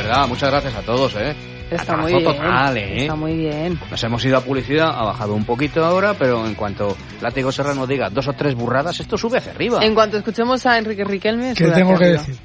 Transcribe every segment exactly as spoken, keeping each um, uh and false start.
verdad, muchas gracias a todos, ¿eh? Está muy bien, total, ¿eh? está muy bien. Nos hemos ido a publicidad, ha bajado un poquito ahora, pero en cuanto Látigo Serrano diga dos o tres burradas, esto sube hacia arriba. En cuanto escuchemos a Enrique Riquelme... ¿Qué tengo que decir?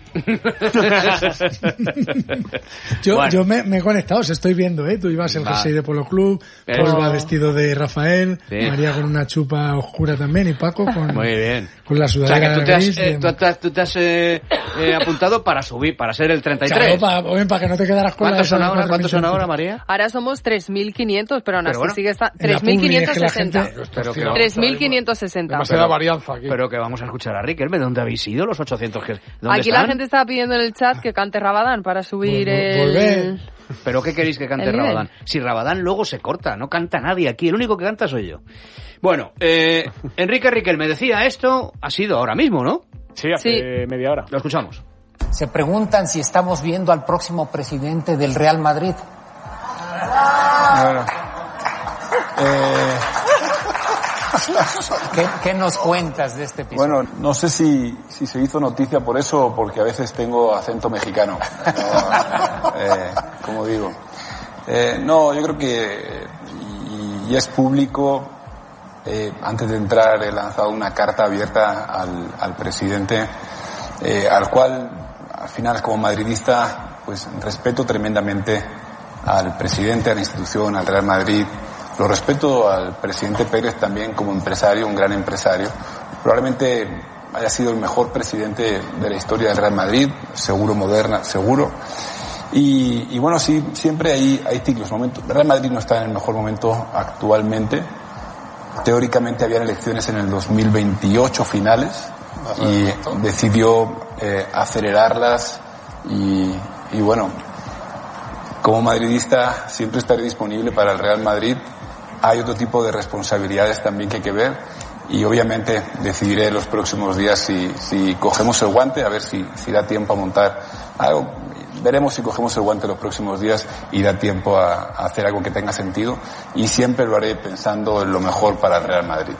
yo bueno. yo me, me he conectado, os estoy viendo, ¿eh? Tú ibas el jersey de Polo Club, pero... Paul va vestido de Rafael, sí. María con una chupa oscura también y Paco con, muy bien. con la sudadera. O sea, que tú te has, gris, eh, tú te has, tú te has eh, eh, apuntado para subir, para ser el treinta y tres. Claro, para, para que no te quedaras con ¿Cuántos la... son ahora, ¿cuántos son ahora, María? Ahora somos tres mil quinientos, pero aún así bueno, sigue esta... tres mil quinientos sesenta. tres mil quinientos sesenta. Demasiada varianza aquí. Pero que vamos a escuchar a Riquelme. ¿Dónde habéis ido los ochocientos? ¿Dónde aquí están? La gente estaba pidiendo en el chat que cante Rabadán para subir Vol- el... volver. ¿Pero qué queréis que cante Rabadán? Si Rabadán luego se corta, no canta nadie aquí. El único que canta soy yo. Bueno, eh, Enrique Riquelme decía esto, ha sido ahora mismo, ¿no? Sí, hace Sí. media hora. Lo escuchamos. Se preguntan si estamos viendo al próximo presidente del Real Madrid. Bueno, eh, ¿Qué, qué nos cuentas de este episodio? bueno, no sé si, si se hizo noticia por eso o porque a veces tengo acento mexicano. No, eh, como digo. Eh, no, yo creo que, y, y es público, eh, antes de entrar he lanzado una carta abierta al, al presidente, eh, al cual, al final, como madridista, pues respeto tremendamente al presidente, a la institución, al Real Madrid. Lo respeto al presidente Pérez también como empresario, un gran empresario. Probablemente haya sido el mejor presidente de la historia del Real Madrid, seguro, moderna, seguro. Y, y bueno, sí, siempre hay, hay ciclos, momentos. El Real Madrid no está en el mejor momento actualmente. Teóricamente habían elecciones en el dos mil veintiocho finales y decidió eh, acelerarlas y, y bueno, como madridista siempre estaré disponible para el Real Madrid. Hay otro tipo de responsabilidades también que hay que ver y obviamente decidiré los próximos días si, si cogemos el guante, a ver si, si da tiempo a montar algo. Veremos si cogemos el guante los próximos días y da tiempo a, a hacer algo que tenga sentido y siempre lo haré pensando en lo mejor para el Real Madrid.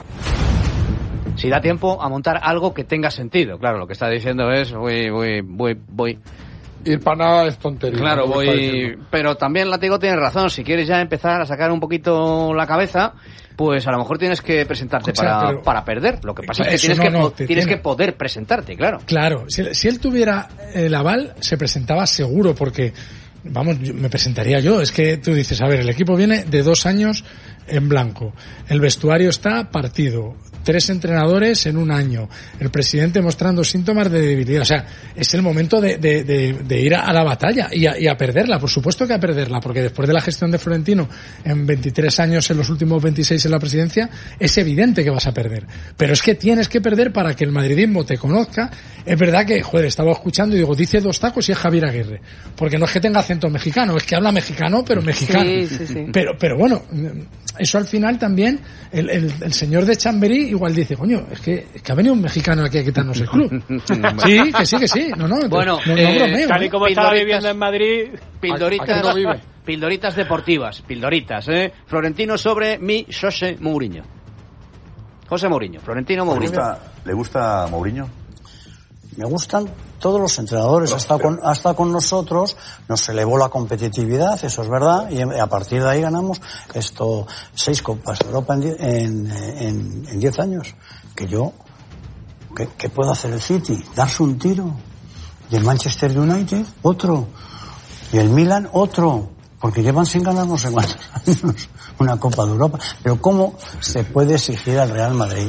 Si da tiempo a montar algo que tenga sentido. Claro, lo que está diciendo es voy, voy, voy, voy... Ir para nada es tontería. Claro, ¿no? voy... Pero también Látigo tiene razón. Si quieres ya empezar a sacar un poquito la cabeza, pues a lo mejor tienes que presentarte O sea, para, pero- para perder. Lo que pasa es que Eso tienes, no, que, no, po- te tienes tiene- que poder presentarte, claro. Claro, si, si él tuviera el aval, se presentaba seguro, porque, vamos, yo- me presentaría yo. Es que tú dices, a ver, el equipo viene de dos años en blanco, el vestuario está partido, tres entrenadores en un año, el presidente mostrando síntomas de debilidad. O sea, es el momento de, de, de, de ir a, a la batalla y a, y a perderla, por supuesto que a perderla, porque después de la gestión de Florentino en veintitrés años, en los últimos veintiséis en la presidencia, es evidente que vas a perder. Pero es que tienes que perder para que el madridismo te conozca. Es verdad que, joder, estaba escuchando y digo, dice dos tacos y es Javier Aguirre. Porque no es que tenga acento mexicano, es que habla mexicano, pero mexicano. Sí, sí, sí. Pero, pero bueno, eso al final también, el, el, el señor de Chamberí igual dice, coño, es que, es que ha venido un mexicano aquí a quitarnos el club. Sí, que sí, que sí. No, no, Bueno, no, no eh, bromeo, Tal y ¿eh? como estaba Pildoritas- viviendo en Madrid, Pildoritas, aquí no vive. pildoritas deportivas, pildoritas, ¿eh? Florentino sobre mi José Mourinho. José Mourinho, Florentino ¿Le Mourinho. gusta, ¿Le gusta Mourinho? Me gustan todos los entrenadores. Ha estado, con, ha estado con nosotros, nos elevó la competitividad, eso es verdad, y a partir de ahí ganamos esto seis Copas de Europa en, die- en, en, en diez años. Que yo, ¿qué, ¿qué puede hacer el City? Darse un tiro. Y el Manchester United, otro. Y el Milan, otro. Porque llevan sin ganar no sé cuántos años una Copa de Europa. Pero ¿cómo se puede exigir al Real Madrid?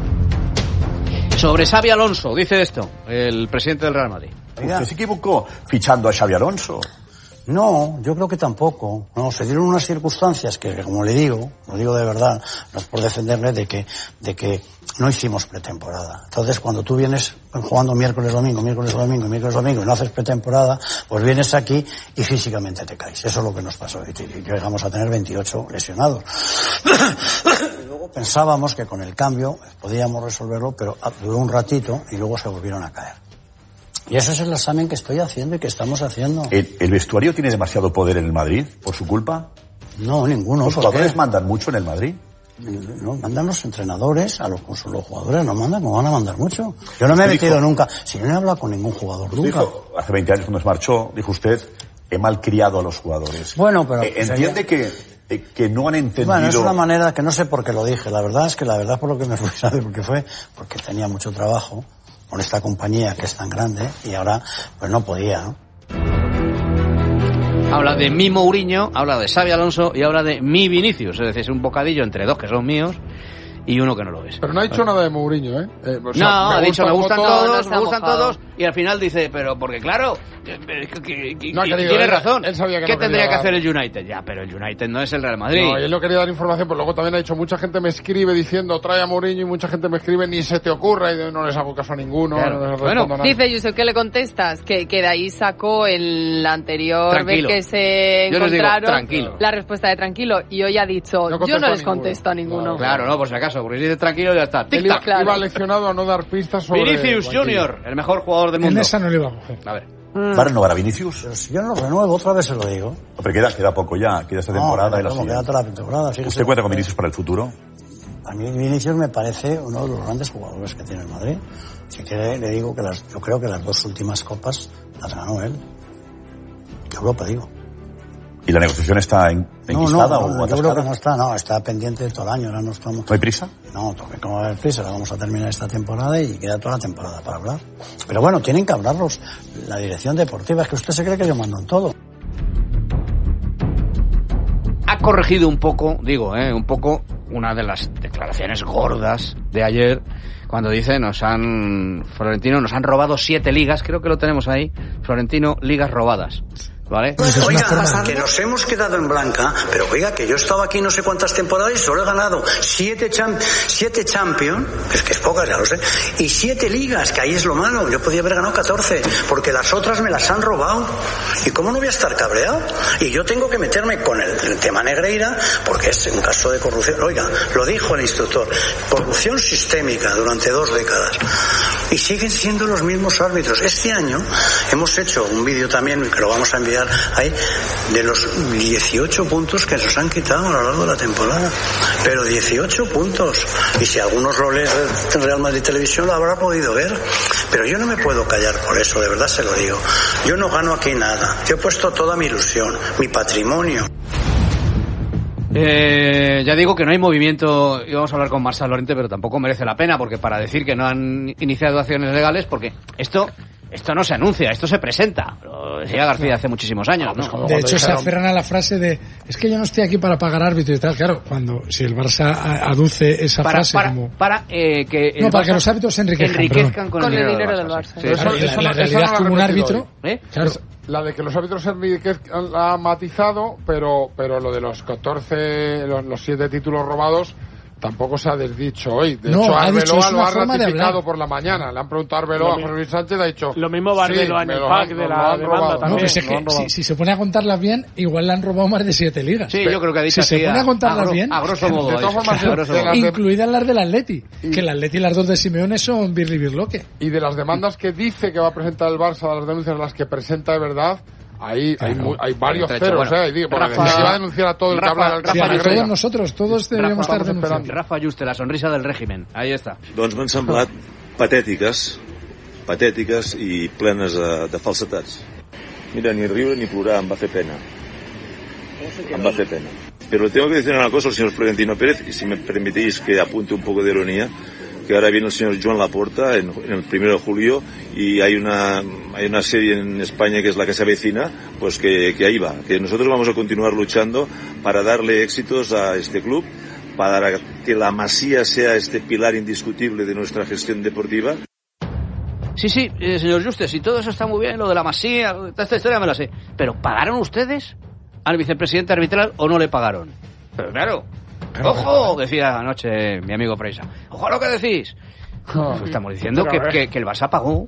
Sobre Xabi Alonso, dice esto, el presidente del Real Madrid. ¿Usted se equivocó fichando a Xabi Alonso? No, yo creo que tampoco. No, se dieron unas circunstancias que, como le digo, lo digo de verdad, no es por defenderle, de que, de que no hicimos pretemporada. Entonces, cuando tú vienes jugando miércoles, domingo, miércoles, domingo, miércoles, domingo, y no haces pretemporada, pues vienes aquí y físicamente te caes. Eso es lo que nos pasó. Y llegamos a tener veintiocho lesionados. Y luego pensábamos que con el cambio podíamos resolverlo, pero duró un ratito y luego se volvieron a caer. Y eso es el examen que estoy haciendo y que estamos haciendo. ¿El, el vestuario tiene demasiado poder en el Madrid por su culpa? No, ninguno. ¿Los ¿por jugadores qué? mandan mucho en el Madrid? No, mandan los entrenadores, a los, los jugadores no mandan, no van a mandar mucho. Yo no me he Usted metido dijo- nunca, si no he hablado con ningún jugador Usted nunca. dijo, hace veinte años cuando se marchó, dijo usted he malcriado a los jugadores. Bueno, pero... Eh, entiende sería... que, que no han entendido... Bueno, es una manera que no sé por qué lo dije. La verdad es que la verdad por lo que me fui, ¿sabes por qué fue? Porque tenía mucho trabajo con esta compañía que es tan grande y ahora pues no podía, ¿no? Habla de mi Mourinho, habla de Xabi Alonso y habla de mi Vinicius. Es decir, es un bocadillo entre dos que son míos y uno que no lo es. Pero no ha dicho nada de Mourinho, ¿eh? eh o sea, no, ha dicho me gustan todos, no me gustan mojado. todos, y al final dice, pero porque claro, que, que, no, que, querido, tiene él, razón. Él sabía que ¿Qué no tendría quería que hacer el United? Ya, pero el United no es el Real Madrid. No, y él no quería dar información, pero luego también ha dicho, mucha gente me escribe diciendo, trae a Mourinho, y mucha gente me escribe, ni se te ocurra, y no les hago caso a ninguno. Claro. No les bueno, nada. Dice Yusuf, ¿qué le contestas? Que, que de ahí sacó el anterior tranquilo. vez que se yo encontraron digo, tranquilo. la respuesta de tranquilo, y hoy ha dicho, no yo no les ninguno. contesto a ninguno. Claro, claro, no, por si acaso, porque si dice tranquilo ya está. Él iba, claro. iba leccionado a no dar pistas sobre... Vinicius Junior, el mejor jugador del mundo. En esa no le iba a coger. A ver. Mm. ¿Va a renovar a Vinicius? Pero si yo no lo renuevo, otra vez se lo digo. Pero queda, queda poco ya, queda esta temporada no, y la ¿cómo siguiente. queda toda la temporada? Fíjese. ¿Usted cuenta con Vinicius para el futuro? A mí Vinicius me parece uno de los grandes jugadores que tiene el Madrid. Si quiere, le digo que las, yo creo que las dos últimas copas las ganó él. Que Europa, digo. ¿Y la negociación está en, enquistada no, no, no, o atascada? yo creo que no está, no, está pendiente todo el año. Ahora no estamos... ¿No hay prisa? No, ¿cómo va a haber prisa? La vamos a terminar esta temporada y queda toda la temporada para hablar. Pero bueno, tienen que hablarlos. La dirección deportiva, es que usted se cree que yo mando en todo. Ha corregido un poco, digo, eh, un poco una de las declaraciones gordas de ayer, cuando dice, nos han, Florentino, nos han robado siete ligas, creo que lo tenemos ahí, Florentino, ligas robadas. ¿Vale? Oiga, que nos hemos quedado en blanca, pero oiga, que yo he estado aquí no sé cuántas temporadas y solo he ganado siete, champ siete Champions, que es que es pocas, ya lo sé, y siete ligas, que ahí es lo malo. Yo podía haber ganado catorce, porque las otras me las han robado. ¿Y cómo no voy a estar cabreado? Y yo tengo que meterme con el, el tema Negreira, porque es un caso de corrupción. Oiga, lo dijo el instructor, corrupción sistémica durante dos décadas. Y siguen siendo los mismos árbitros. Este año hemos hecho un vídeo también, que lo vamos a enviar ahí, de los dieciocho puntos que nos han quitado a lo largo de la temporada. Pero dieciocho puntos. Y si algunos lo leen en Real Madrid Televisión lo habrá podido ver. Pero yo no me puedo callar por eso, de verdad se lo digo. Yo no gano aquí nada. Yo he puesto toda mi ilusión, mi patrimonio. Eh, ya digo que no hay movimiento, íbamos a hablar con Marcelo Lorente, pero tampoco merece la pena, porque para decir que no han iniciado acciones legales, porque esto esto no se anuncia, esto se presenta. Lo decía García hace muchísimos años, ¿no? De hecho, se aferran a la frase de, es que yo no estoy aquí para pagar árbitro y tal. Claro, cuando, si el Barça aduce esa para, frase para, como... Para eh, que el No, para Barça que los árbitros se enriquezcan, enriquezcan con, con el el dinero, dinero del del Barça. Barça. Sí, Claro, sí, la, sí. la realidad como un árbitro... ¿Eh? Claro. La de que los árbitros se enriquezcan la ha matizado, pero, pero lo de los catorce, los, los siete títulos robados, tampoco se ha desdicho hoy. De no, hecho, ha Arbeloa dicho, lo ha ratificado por la mañana. Le han preguntado a Arbeloa, a José Luis Sánchez, ha dicho... Lo mismo Barbeloa sí, en el lo pack han, de lo la han demanda robado. también. No, pues es que si, si se pone a contarlas bien, igual le han robado más de siete ligas. Sí, yo creo que ha dicho Si así se pone a contarlas gro, bien... A grosso modo. De todas formas, a grosso de modo. las de- Incluidas las del Atleti. Y- Que el Atleti y las dos de Simeone son Birli Birloque. Y de las demandas que dice que va a presentar el Barça, de las denuncias las que presenta de verdad, Ahí hay, hay, hay varios Trecho, ceros, bueno, eh. Digo, porque Rafa, se va a denunciar a todo el Rafa, que habla del Rafa, Rafa, Rafa, todos nosotros, todos deberíamos Rafa, estar denunciando. Rafa Juste, la sonrisa del régimen. Ahí està. Doncs m'han semblat patètiques, patètiques i plenes de, de falsetats. Mira, ni riure ni plorar, em va fer pena. Em va fer pena. Pero le tengo que decir una cosa al señor Florentino Pérez, y si me permitís que apunte un poco de ironía, que ahora viene el señor Joan Laporta en, en el primero de julio y hay una hay una serie en España que es la que se avecina, pues que, que ahí va, que nosotros vamos a continuar luchando para darle éxitos a este club, para que la Masía sea este pilar indiscutible de nuestra gestión deportiva. Sí, sí, eh, señor Juste, si todo eso está muy bien, lo de la Masía, esta historia me la sé, pero ¿pagaron ustedes al vicepresidente arbitral o no le pagaron? Pero claro, ¡ojo! Decía anoche mi amigo Freisa. ¡Ojo a lo que decís! Pues estamos diciendo que, que, que el Barça pagó.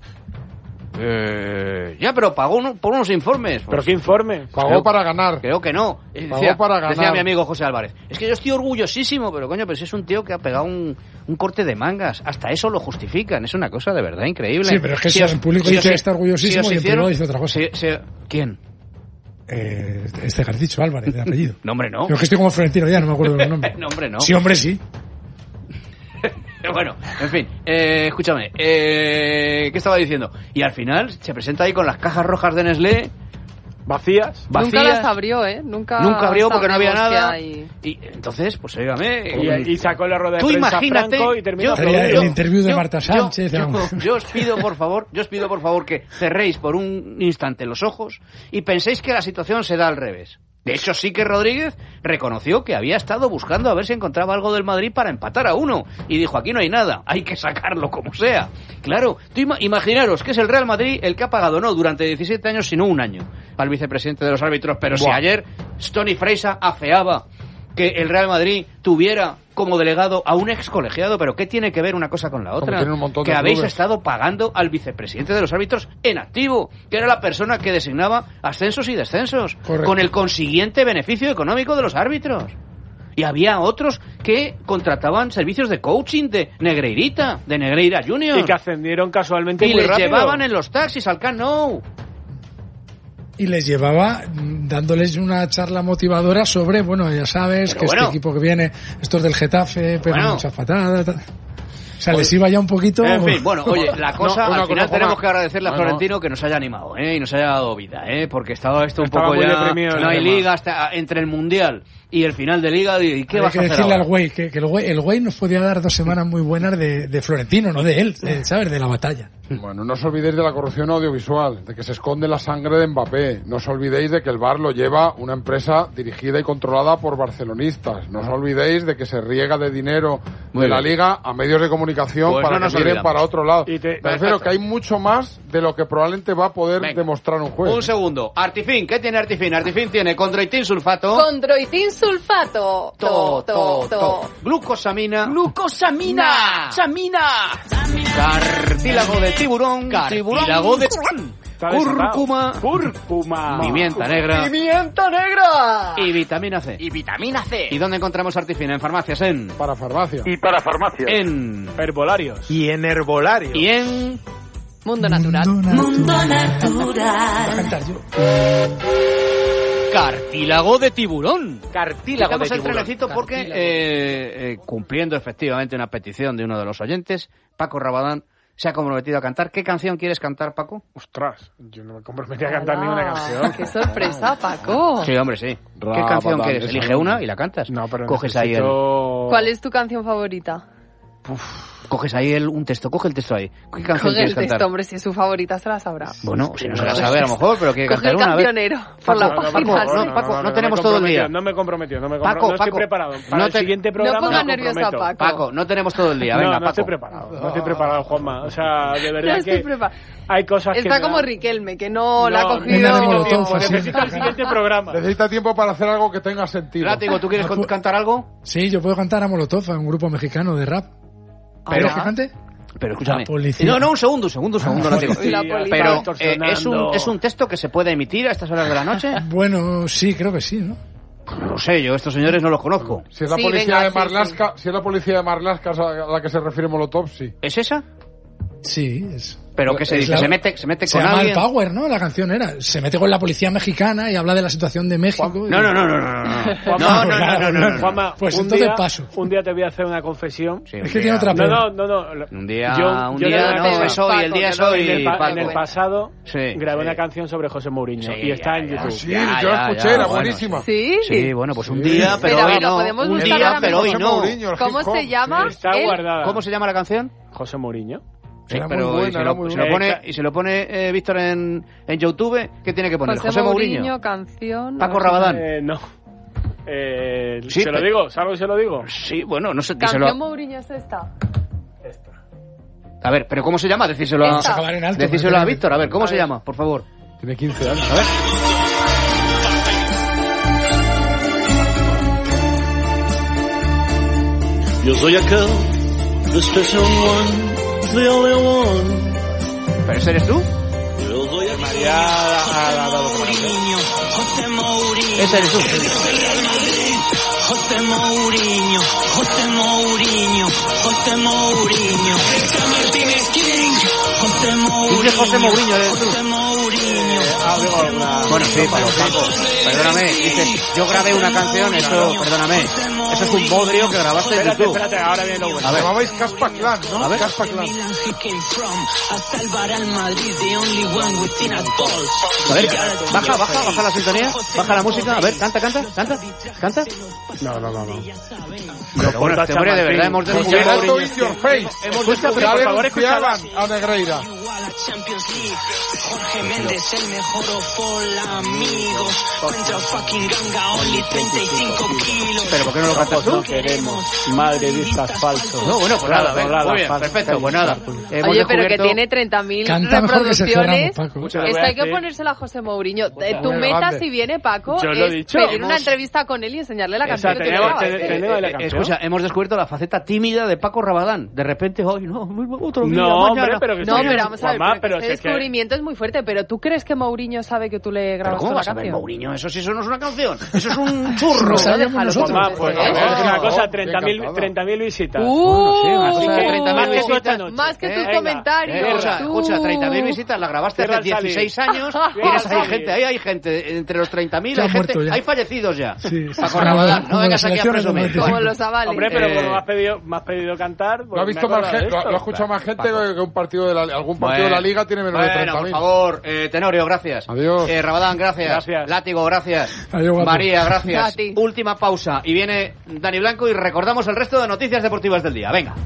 Eh, ya, pero pagó uno, por unos informes. ¿Pero qué informe? Pagó creo, para ganar. Creo que no. Decía, Pagó para ganar. Decía mi amigo José Álvarez. Es que yo estoy orgullosísimo, pero coño, pues es un tío que ha pegado un, un corte de mangas. Hasta eso lo justifican. Es una cosa de verdad increíble. Sí, pero es que si eso, os, en público si dice os, que está orgullosísimo si y en privado dice otra cosa. Si, si, ¿Quién? Eh, este que has dicho, Álvarez, de apellido. No, hombre, no. Yo que estoy como Florentino ya, no me acuerdo del nombre. No, hombre, no. Sí, hombre, sí. Bueno, en fin, eh, escúchame, eh, ¿qué estaba diciendo? Y al final se presenta ahí con las cajas rojas de Nestlé Vacías. Vacías. Nunca las abrió, ¿eh? Nunca, Nunca abrió porque no había nada. Hay... Y entonces, pues óigame. Y, y sacó la rueda de tú prensa imagínate, Franco y terminó yo, el interview de yo, Marta Sánchez. Yo, yo, yo os pido, por favor, yo os pido, por favor, que cerréis por un instante los ojos y penséis que la situación se da al revés. De hecho, sí que Rodríguez reconoció que había estado buscando a ver si encontraba algo del Madrid para empatar a uno. Y dijo, aquí no hay nada, hay que sacarlo como sea. Claro, tú ima- imaginaros que es el Real Madrid el que ha pagado, no durante diecisiete años, sino un año, al vicepresidente de los árbitros. Pero Buah. si ayer Tony Freisa afeaba que el Real Madrid tuviera como delegado a un ex colegiado, pero ¿qué tiene que ver una cosa con la otra? Que habéis clubes. estado pagando al vicepresidente de los árbitros en activo, que era la persona que designaba ascensos y descensos, Correcto. con el consiguiente beneficio económico de los árbitros. Y había otros que contrataban servicios de coaching de Negreirita, de Negreira Junior. Y que ascendieron casualmente y muy les rápido. llevaban en los taxis al Camp Nou. Y les llevaba dándoles una charla motivadora sobre, bueno, ya sabes, pero que bueno. este equipo que viene, estos del Getafe, pero bueno. muchas patadas. Tal. O sea, les iba ya un poquito... En fin, bueno, oye, la cosa, no, al final cosa tenemos que agradecerle a Florentino no, no. que nos haya animado, ¿eh? Y nos haya dado vida, ¿eh? Porque estaba esto un estaba poco ya... No hay tema. liga hasta entre el Mundial y el final de liga, ¿y qué Hay vas que a hacer decirle ahora? al güey que, que el güey el güey nos podía dar dos semanas muy buenas de, de Florentino, no de él, de, ¿sabes? De la batalla. Bueno, no os olvidéis de la corrupción audiovisual, de que se esconde la sangre de Mbappé. No os olvidéis de que el V A R lo lleva una empresa dirigida y controlada por barcelonistas. No os olvidéis de que se riega de dinero muy de bien. la Liga a medios de comunicación pues para no que miren para otro lado. Y te, Me refiero que hay mucho más de lo que probablemente va a poder Venga. demostrar un juez. Un segundo. Artifin, ¿qué tiene Artifin? Artifin tiene condroitin sulfato. Condroitin sulfato. To, to, to. Glucosamina. Glucosamina. Samina. Cartílago de tiburón. Cartílago de cúrcuma. Cúrcuma. Pimienta negra. Pimienta negra. Y vitamina C. Y vitamina C. ¿Y dónde encontramos Artifin? En farmacias, en... Para farmacia. Y para farmacia. En... Herbolarios. Y en herbolarios. Y en... Mundo Natural. Mundo Natural. Cartílago de tiburón. Cartílago de tiburón. el trenecito porque, Cartílago. Eh, eh, cumpliendo efectivamente una petición de uno de los oyentes, Paco Rabadán se ha comprometido a cantar. ¿Qué canción quieres cantar, Paco? Ostras, yo no me comprometí a cantar ninguna canción. ¡Qué sorpresa, Paco! Sí, hombre, sí. Rabadán, ¿Qué canción quieres? Elige una y la cantas. No, pero Coges necesito... ahí el... ¿Cuál es tu canción favorita? Uf, coges ahí el, un texto, coge el texto ahí. ¿Qué canción Coge quieres el cantar? texto, hombre, si es su favorita se la sabrá. Bueno, si no se la sabe a lo mejor, pero quiere Coge cantar el una vez. cancionero por la No, no, página. Paco, sí. no, Paco, no tenemos todo el día. No me comprometió, no me Paco, comprometió. No estoy Paco, preparado. Para no el te- siguiente programa No pongas me nervioso a comprometo. Paco. Paco, no tenemos todo el día. Venga, no, no Paco. estoy preparado. No estoy preparado, Juanma. O sea, de verdad No que estoy preparada. hay cosas que Está me como dan- Riquelme, que no, la ha No, cogido. Una necesito molotov, tiempo, así. necesito el siguiente programa. Necesita tiempo para hacer algo que tenga sentido. Látigo, ¿tú quieres con- cantar algo? Sí, yo puedo cantar a Molotov, a un grupo mexicano de rap. ¿Pero Ah. que cante? Pero escúchame. La policía. No, no, un segundo, un segundo, un segundo, Látigo. Y la policía. Pero, eh, extorsionando. ¿es, un, ¿es un texto que se puede emitir a estas horas de la noche? Bueno, sí, creo que sí, ¿no? No lo sé, yo estos señores no los conozco. Si es la Sí, policía venga, de sí, Marlaska, si es la policía de Marlaska a la que se refiere Molotov, sí. ¿Es esa? Sí, es... ¿Pero qué se es dice? la- ¿Se mete, se mete Se con llama alguien? el Power, ¿no? La canción era. Se mete con la policía mexicana y habla de la situación de México. y- No, no, no, no, no, no. Juanma, No, no, no, no, no, no. Juanma, Pues un entonces día, paso. Un día te voy a hacer una confesión. Sí, Es un que tiene día. otra No, pena. no, no, no. Un día, Yo- un yo día, le- no, Paco, es hoy, el día es hoy. En el, pa- Paco. en el pasado Sí, grabé sí. una canción sobre José Mourinho Sí, y está ya, en ya. YouTube. Sí, Ya, yo la ya, escuché, ya, era bueno, buenísima. Sí. Sí, bueno, pues un Sí. día, pero Espera, hoy lo no. podemos Un buscar día, ahora pero hoy José no. Mourinho, el ¿Cómo hip hop. se llama? Está Él- guardada. ¿Cómo se llama la canción? José Mourinho. Sí, Era muy pero buena, y se era lo, muy se buena. lo pone, y se lo pone eh, Víctor en, en YouTube, ¿qué tiene que poner? José, José Mourinho. Mourinho, canción. Paco a ver. Rabadán. Eh, no. Eh, Sí, ¿Se lo pero- digo? ¿Salgo y se lo digo? Sí, bueno, no sé. díselo Canción a- Mourinho es esta. A ver, pero ¿cómo se llama? Decíselo a, Esta. Vamos a acabar en alto, decíselo a parece que- Víctor. A ver, ¿cómo A se ver. llama? Por favor. Tiene quince años. A ver. Yo soy aquel, the special one, the only one. ¿Pero ese eres tú? Yo soy aquel. María ha dado Mourinho, José Mourinho. Ese eres tú. José Mourinho, José Mourinho, José Mourinho. José Mourinho. Dice José Mourinho, eres tú. José Mourinho, digo alguna... Bueno, sí, pero Paco, perdóname, dices, yo grabé una canción, eso, perdóname, eso es un bodrio que grabaste en Espérate, YouTube. espérate, ahora viene lo bueno. A ver. Llamabais Caspa Clan, ¿no? A ver. Caspa Clan. A ver, baja, baja, baja la sintonía, baja la música, a ver, canta, canta, canta, canta. No, no, no, no. Pero bueno, porta este hombre de verdad hemos Pues descubierto... Llegando in your face. Hemos Escucha, descubierto, ya por favor, denunciaban escuchad. a Negreira. Jorge Méndez, el mejor Opol, amigos. Contra fucking ganga, only treinta y cinco kilos. Pero ¿por qué no lo cantas tú? No queremos madridistas falsos. No, bueno, pues nada, ven, muy bien, perfecto, pues nada. Hemos Oye, pero que descubierto- tiene treinta mil Canta mejor que Sergio reproducciones. Ramos, Paco. Muchas Esto hay que gracias. ponérselo a José Mourinho. Eh, Tu Muy meta, grande. si viene, Paco, Yo lo he es dicho. pedir una Hemos- entrevista con él y enseñarle la canción Exacto, que tú tenemos- grabas. te- ¿eh? tenemos la Eh, canción. Escucha, hemos descubierto la faceta tímida de Paco Rabadán. De repente, hoy no, otro día, No, mañana. hombre, pero que No, sí, pero vamos a ver, Juanma, porque pero este si es que- descubrimiento es muy fuerte. Pero ¿tú crees que Mourinho sabe que tú le ¿Pero grabas cómo la vas a ver, canción? Mourinho? Eso sí, eso no es una canción. Eso es un churro. No sabíamos déjalo, nosotros. Juanma, pues ¿Eh? vamos a decir una Oh, cosa, bien treinta mil visitas. Uh, sí, una Así cosa que de treinta mil más que tú visitas. esta noche. Más que tus Venga, comentarios. Eh, escucha, Tú. escucha, treinta mil visitas, la grabaste Cierra hace el salir. dieciséis años. Cierra Tienes el ahí salir. gente, ahí hay gente, entre los treinta mil Ya hay ha gente, muerto ya. hay fallecidos ya. Sí, sí, Paco sí. Rabadán, Como no vengas las aquí a elecciones del presumir. Como los avales. Hombre, pero Eh, como me has pedido, me has pedido cantar... pues Lo ha me visto he más acordado gente, de lo, esto. lo ha escuchado más gente Paco. que un partido de la, algún partido de la Liga tiene menos de bueno, treinta por mil. favor, eh, Tenorio, gracias. Adiós. Eh, Rabadán, gracias. Gracias. Látigo, gracias. Adiós, guapo. María, gracias. A ti. Última pausa y viene Dani Blanco y recordamos el resto de noticias deportivas del día. Venga.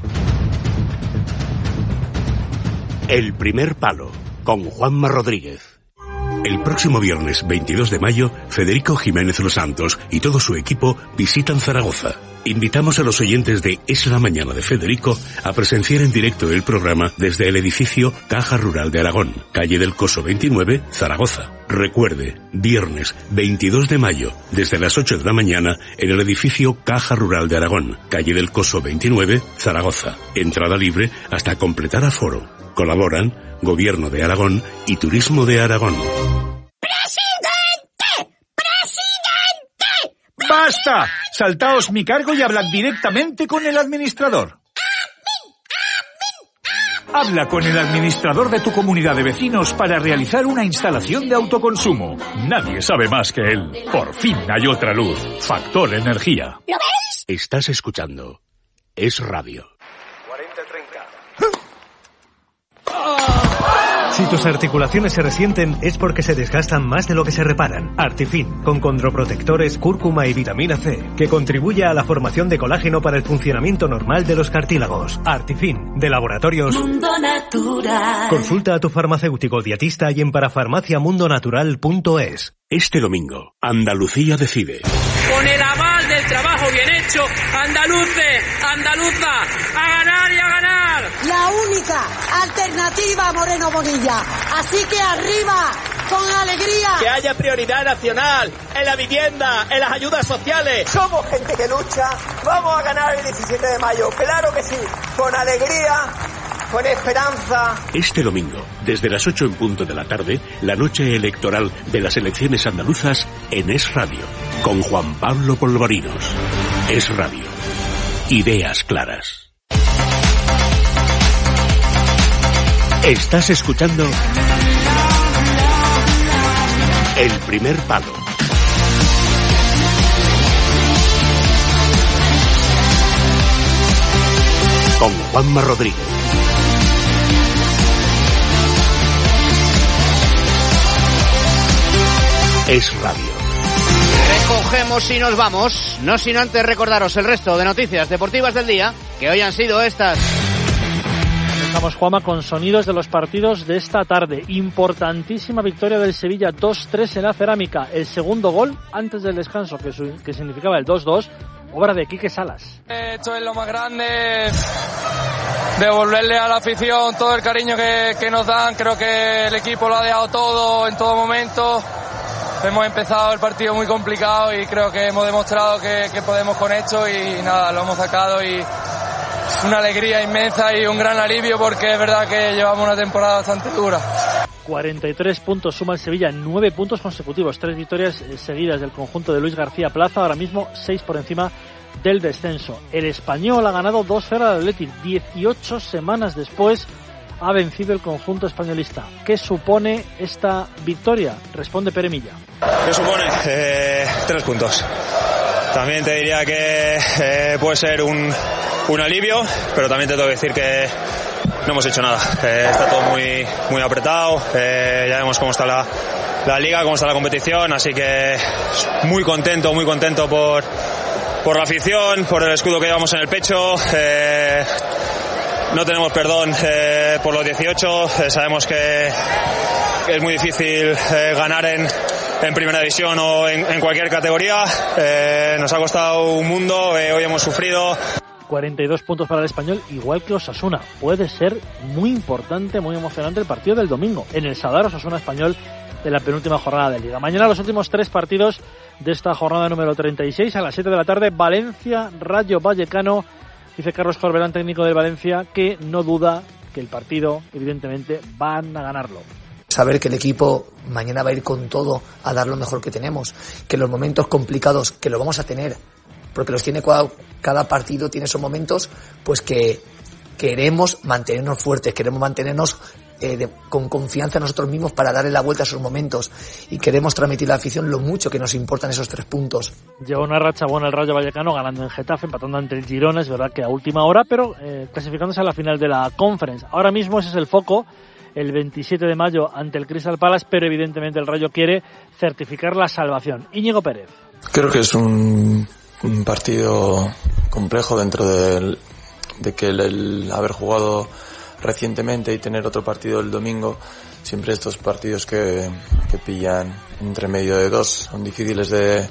El primer palo, con Juanma Rodríguez. El próximo viernes veintidós de mayo, Federico Jiménez Los Santos y todo su equipo visitan Zaragoza. Invitamos a los oyentes de Es la Mañana de Federico a presenciar en directo el programa desde el edificio Caja Rural de Aragón, calle del Coso veintinueve, Zaragoza. Recuerde, viernes veintidós de mayo, desde las ocho de la mañana, en el edificio Caja Rural de Aragón, calle del Coso veintinueve, Zaragoza. Entrada libre hasta completar aforo. Colaboran Gobierno de Aragón y Turismo de Aragón. ¡Basta! Saltaos mi cargo y hablad directamente con el administrador. Habla con el administrador de tu comunidad de vecinos para realizar una instalación de autoconsumo. Nadie sabe más que él. Por fin hay otra luz. Factor Energía. ¿Lo ves? Estás escuchando Es Radio. Si tus articulaciones se resienten es porque se desgastan más de lo que se reparan. Artifin, con condroprotectores, cúrcuma y vitamina C, que contribuye a la formación de colágeno para el funcionamiento normal de los cartílagos. Artifin, de Laboratorios Mundo Natural. Consulta a tu farmacéutico dietista y en parafarmaciamundonatural punto es. Este domingo, Andalucía decide. Con el aval del trabajo bien hecho, andaluce, andaluza, a ganar y a ganar. La única alternativa a Moreno Bonilla. Así que arriba, con alegría. Que haya prioridad nacional en la vivienda, en las ayudas sociales. Somos gente que lucha, vamos a ganar el diecisiete de mayo, claro que sí, con alegría, con esperanza. Este domingo, desde las ocho en punto de la tarde, la noche electoral de las elecciones andaluzas en Es Radio, con Juan Pablo Polvorinos. Es Radio. Ideas claras. Estás escuchando El Primer Palo. Con Juanma Rodríguez. Es Radio. Recogemos y nos vamos, no sin antes recordaros el resto de noticias deportivas del día, que hoy han sido estas. Estamos, Juanma, con sonidos de los partidos de esta tarde. Importantísima victoria del Sevilla dos tres en la Cerámica. El segundo gol antes del descanso, que, su, que significaba el dos dos, obra de Quique Salas. Esto es lo más grande, devolverle a la afición todo el cariño que, que nos dan. Creo que el equipo lo ha dejado todo en todo momento. Hemos empezado el partido muy complicado y creo que hemos demostrado que, que podemos con esto y nada, lo hemos sacado y es una alegría inmensa y un gran alivio porque es verdad que llevamos una temporada bastante dura. cuarenta y tres puntos suma el Sevilla en nueve puntos consecutivos, tres victorias seguidas del conjunto de Luis García Plaza, ahora mismo seis por encima del descenso. El Español ha ganado dos cero al Athletic, dieciocho semanas después ha vencido el conjunto españolista. ¿Qué supone esta victoria? Responde Pere Milla. ¿Qué supone? Eh, tres puntos. También te diría que eh, puede ser un, un alivio, pero también te tengo que decir que no hemos hecho nada. Eh, está todo muy, muy apretado, eh, ya vemos cómo está la, la liga, cómo está la competición, así que muy contento, muy contento por, por la afición, por el escudo que llevamos en el pecho. Eh, no tenemos perdón eh, por los dieciocho, eh, sabemos que es muy difícil eh, ganar en, en primera división o en, en cualquier categoría. Eh, nos ha costado un mundo, eh, hoy hemos sufrido. cuarenta y dos puntos para el Español, igual que Osasuna. Puede ser muy importante, muy emocionante el partido del domingo en el Sadar Osasuna Español de la penúltima jornada de Liga. Mañana los últimos tres partidos de esta jornada número treinta y seis a las siete de la tarde. Valencia, Rayo Vallecano. Dice Carlos Corberán, técnico del Valencia, que no duda que el partido, evidentemente, van a ganarlo. Saber que el equipo mañana va a ir con todo a dar lo mejor que tenemos, que los momentos complicados, que lo vamos a tener, porque los tiene cada, cada partido, tiene esos momentos, pues que queremos mantenernos fuertes, queremos mantenernos eh, de, con confianza en nosotros mismos para darle la vuelta a esos momentos, y queremos transmitir a la afición lo mucho que nos importan esos tres puntos. Lleva una racha buena el Rayo Vallecano, ganando en Getafe, empatando ante el Girona, es verdad que a última hora, pero eh, clasificándose a la final de la Conference. Ahora mismo ese es el foco, el veintisiete de mayo ante el Crystal Palace, pero evidentemente el Rayo quiere certificar la salvación. Íñigo Pérez. Creo que es un un partido complejo dentro de, de que el, el haber jugado recientemente y tener otro partido el domingo, siempre estos partidos que, que pillan entre medio de dos son difíciles de,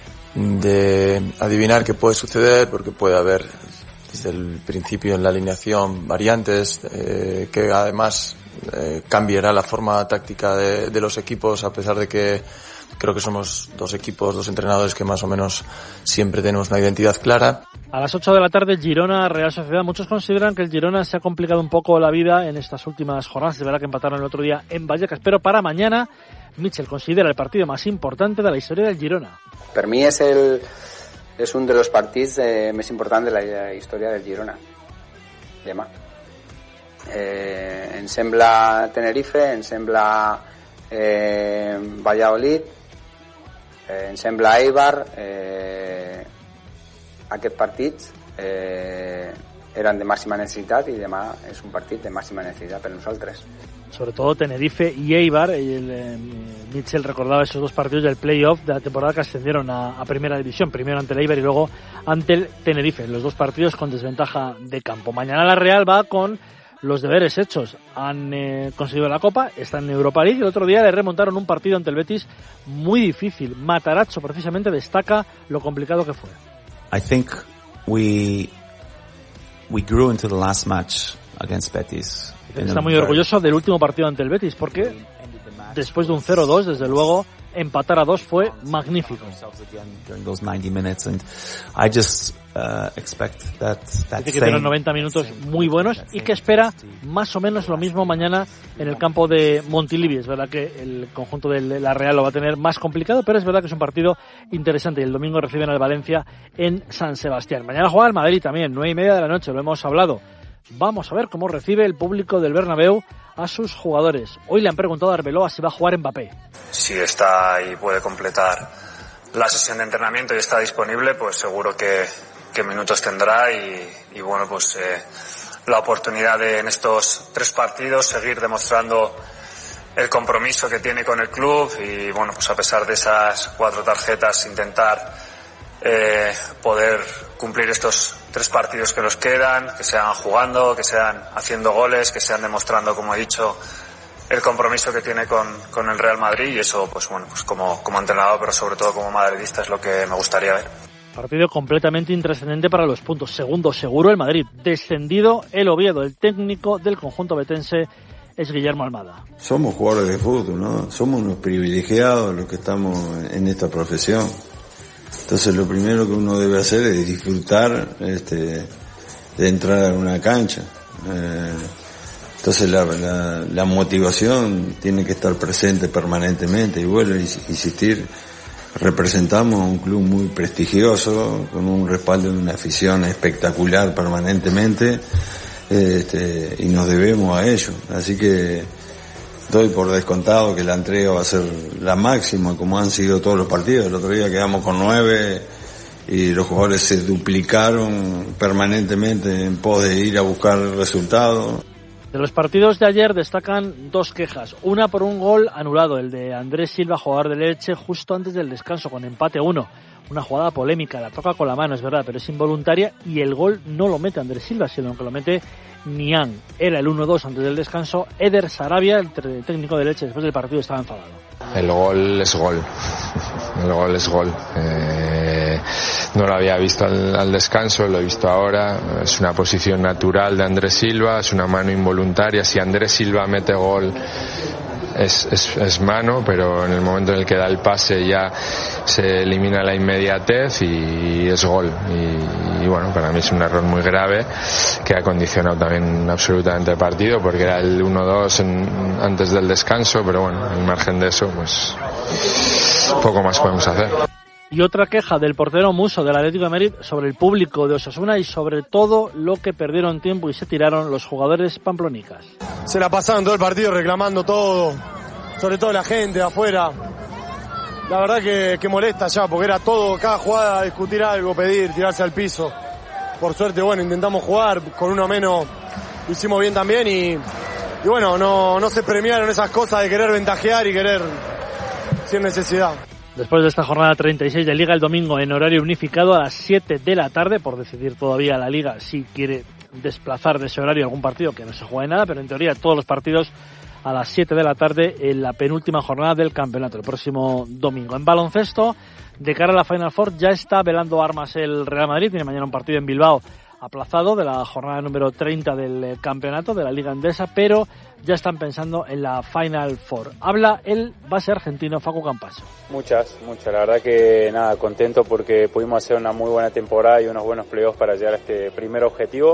de adivinar qué puede suceder, porque puede haber desde el principio en la alineación variantes eh, que además eh, cambiará la forma táctica de, de los equipos, a pesar de que creo que somos dos equipos, dos entrenadores que más o menos siempre tenemos una identidad clara. A las ocho de la tarde, Girona, Real Sociedad. Muchos consideran que el Girona se ha complicado un poco la vida en estas últimas jornadas. Es verdad que empataron el otro día en Vallecas, pero para mañana, Mitchell considera el partido más importante de la historia del Girona. Per mi és, el, és un dels partits eh, més importants de la història del Girona. Demà. Eh, em sembla Tenerife, em sembla eh, Valladolid, Eh, em sembla Eibar, eh, aquests partits eh, eren de màxima necessitat i demà és un partit de màxima necessitat per nosaltres. Sobre todo Tenerife y Eibar, y el, eh, Mitchell recordaba esos dos partidos del playoff de la temporada que ascendieron a, a Primera División, primero ante el Eibar y luego ante el Tenerife, los dos partidos con desventaja de campo. Mañana la Real va con los deberes hechos. Han eh, conseguido la Copa, están en Europa League, y el otro día le remontaron un partido ante el Betis muy difícil. Matarazzo precisamente destaca lo complicado que fue. I think we we grew into the last match against Betis. Está muy orgulloso del último partido ante el Betis, porque después de un cero dos, desde luego, empatar a dos fue magnífico. Dice que tienen noventa minutos muy buenos y que espera más o menos lo mismo mañana en el campo de Montilivi. Es verdad que el conjunto de la Real lo va a tener más complicado, pero es verdad que es un partido interesante, y el domingo reciben al Valencia en San Sebastián. Mañana juega el Madrid también, nueve y media de la noche, lo hemos hablado. Vamos a ver cómo recibe el público del Bernabéu a sus jugadores. Hoy le han preguntado a Arbeloa si va a jugar Mbappé. Si está y puede completar la sesión de entrenamiento y está disponible, pues seguro que, que minutos tendrá, y, y bueno, pues eh, la oportunidad de en estos tres partidos seguir demostrando el compromiso que tiene con el club, y bueno, pues a pesar de esas cuatro tarjetas, intentar eh, poder cumplir estos tres partidos que nos quedan, que sean jugando, que sean haciendo goles, que sean demostrando, como he dicho, el compromiso que tiene con, con el Real Madrid, y eso, pues bueno, pues como, como entrenador, pero sobre todo como madridista, es lo que me gustaría ver. Partido completamente intrascendente para los puntos. Segundo seguro el Madrid. Descendido el Oviedo. El técnico del conjunto betense es Guillermo Almada. Somos jugadores de fútbol, ¿no? Somos unos privilegiados los que estamos en esta profesión. Entonces lo primero que uno debe hacer es disfrutar este, de entrar a una cancha. Eh, entonces la, la, la motivación tiene que estar presente permanentemente, y vuelvo a insistir, representamos a un club muy prestigioso, con un respaldo de una afición espectacular permanentemente, este, y nos debemos a ellos. Así que doy por descontado que la entrega va a ser la máxima, como han sido todos los partidos. El otro día quedamos con nueve y los jugadores se duplicaron permanentemente en pos de ir a buscar resultados. De los partidos de ayer destacan dos quejas. Una por un gol anulado, el de Andrés Silva, jugador de Elche, justo antes del descanso, con empate a uno. Una jugada polémica, la toca con la mano, es verdad, pero es involuntaria y el gol no lo mete Andrés Silva, sino que lo mete Niang. Era el uno dos antes del descanso. Eder Sarabia, el técnico de Elche, después del partido estaba enfadado. El gol es gol. El gol es gol. Eh, no lo había visto al, al descanso, lo he visto ahora. Es una posición natural de Andrés Silva, es una mano involuntaria. Si Andrés Silva mete gol, es, es, es mano, pero en el momento en el que da el pase ya se elimina la inmediatez y es gol. Y, y bueno, para mí es un error muy grave que ha condicionado también absolutamente el partido, porque era el uno dos antes del descanso, pero bueno, al margen de eso, pues poco más podemos hacer. Y otra queja del portero Musso del Atlético de Madrid sobre el público de Osasuna y sobre todo lo que perdieron tiempo y se tiraron los jugadores pamplonicas. Se la pasaron todo el partido reclamando todo, sobre todo la gente de afuera. La verdad que, que molesta ya, porque era todo, cada jugada, discutir algo, pedir, tirarse al piso. Por suerte, bueno, intentamos jugar, con uno menos lo hicimos bien también y, y bueno, no, no se premiaron esas cosas de querer ventajear y querer sin necesidad. Después de esta jornada treinta y seis de Liga, el domingo en horario unificado a las siete de la tarde, por decidir todavía la Liga si quiere desplazar de ese horario algún partido que no se juegue nada, pero en teoría todos los partidos a las siete de la tarde en la penúltima jornada del campeonato, el próximo domingo. En baloncesto, de cara a la Final Four, ya está velando armas el Real Madrid, tiene mañana un partido en Bilbao aplazado de la jornada número treinta del campeonato de la Liga Endesa, pero ya están pensando en la Final Four. Habla el base argentino Facu Campaso. Muchas, muchas. La verdad que nada, contento porque pudimos hacer una muy buena temporada y unos buenos playoffs para llegar a este primer objetivo.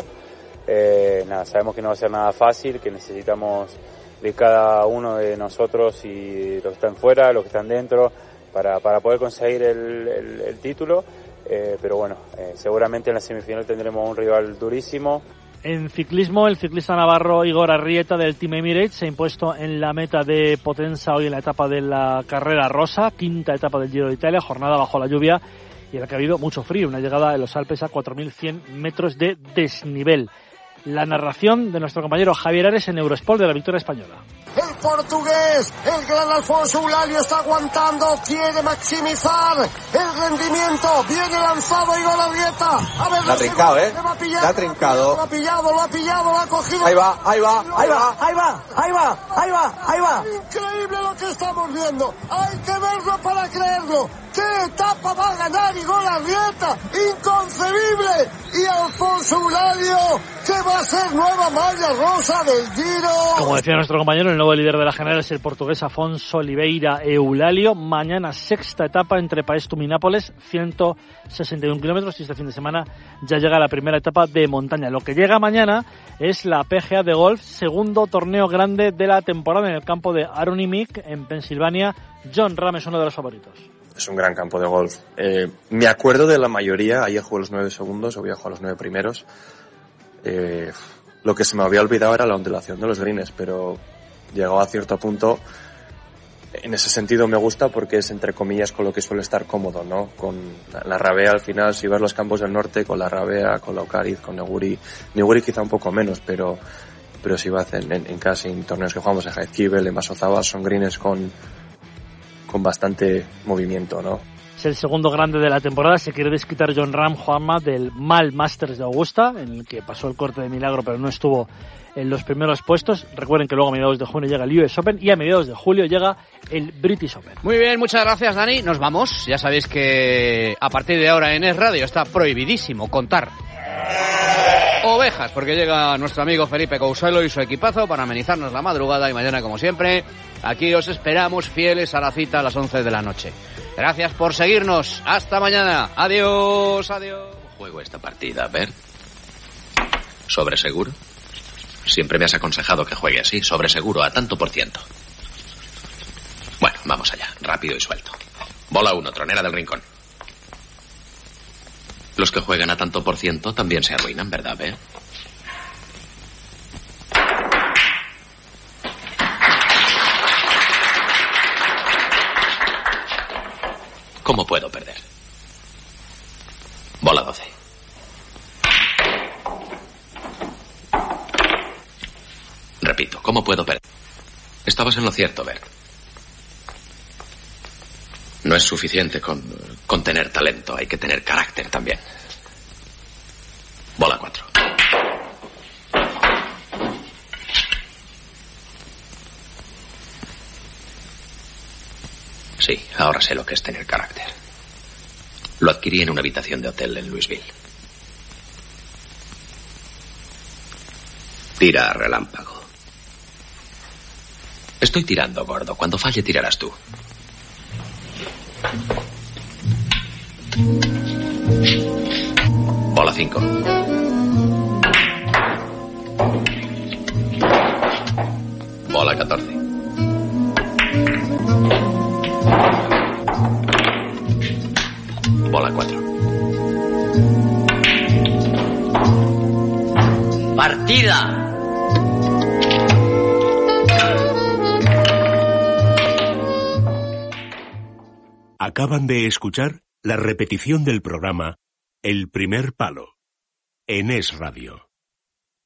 Eh, nada, sabemos que no va a ser nada fácil, que necesitamos de cada uno de nosotros y los que están fuera, los que están dentro, para, para poder conseguir el, el, el título. Eh, pero bueno, eh, seguramente en la semifinal tendremos un rival durísimo. En ciclismo, el ciclista navarro Igor Arrieta del Team Emirates se ha impuesto en la meta de Potenza hoy en la etapa de la carrera rosa, quinta etapa del Giro de Italia, jornada bajo la lluvia y en la que ha habido mucho frío, una llegada en los Alpes a cuatro mil cien metros de desnivel. La narración de nuestro compañero Javier Ares en Eurosport de la victoria española. El portugués, el gran Alfonso Eulálio está aguantando, quiere maximizar el rendimiento, viene lanzado Igor Arrieta. A ver, la ha trincado, ¿eh? La ha trincado. Lo ha pillado, lo ha pillado, lo ha cogido. Ahí va, ahí va, ahí va, ahí va, ahí va, ahí va, ahí va. Increíble lo que estamos viendo. Hay que verlo para creerlo. ¿Qué etapa va a ganar Igor Arrieta? ¡Inconcebible! Y Alfonso Eulálio, que va a ser nueva malla rosa del Giro. Como decía nuestro compañero, el nuevo líder de la general es el portugués Afonso Oliveira Eulálio. Mañana sexta etapa entre Paestum y Nápoles, ciento sesenta y uno kilómetros, y este fin de semana ya llega la primera etapa de montaña. Lo que llega mañana es la P G A de golf, segundo torneo grande de la temporada en el campo de Aronimink, en Pensilvania. John Ram es uno de los favoritos. Es un gran campo de golf. Eh, me acuerdo de la mayoría. Ayer jugué los nueve segundos, hoy jugué los nueve primeros. Eh, lo que se me había olvidado era la ondulación de los greens, pero llegado a cierto punto, en ese sentido me gusta porque es entre comillas con lo que suele estar cómodo, ¿no? Con la Rabea al final, si ves los campos del norte, con la Rabea, con la Ocariz, con Neguri, Neguri quizá un poco menos, pero pero si vas en, en, en casi en torneos que jugamos en Jaizkibel, en Masozaba, son greens con con bastante movimiento, ¿no? Es el segundo grande de la temporada. Se quiere desquitar John Ram, Juanma, del mal Masters de Augusta, en el que pasó el corte de milagro pero no estuvo en los primeros puestos. Recuerden que luego a mediados de junio llega el U S Open y a mediados de julio llega el British Open. Muy bien, muchas gracias, Dani. Nos vamos. Ya sabéis que a partir de ahora en Es Radio está prohibidísimo contar ovejas, porque llega nuestro amigo Felipe Couselo y su equipazo para amenizarnos la madrugada, y mañana, como siempre, aquí os esperamos fieles a la cita a las once de la noche. Gracias por seguirnos. Hasta mañana. Adiós, adiós. Juego esta partida, Bert. ¿Sobre seguro? Siempre me has aconsejado que juegue así, sobre seguro, a tanto por ciento. Bueno, vamos allá, rápido y suelto. Bola uno, tronera del rincón. Los que juegan a tanto por ciento también se arruinan, ¿verdad, Bert? ¿Cómo puedo perder? Bola doce. Repito, ¿cómo puedo perder? Estabas en lo cierto, Bert. No es suficiente con, con tener talento, hay que tener carácter también. Bola cuatro. Sí, ahora sé lo que es tener carácter. Lo adquirí en una habitación de hotel en Louisville. Tira a relámpago. Estoy tirando, gordo. Cuando falle, tirarás tú. Bola cinco. Bola catorce. Bola cuatro. Partida. Acaban de escuchar la repetición del programa El primer palo en Es Radio.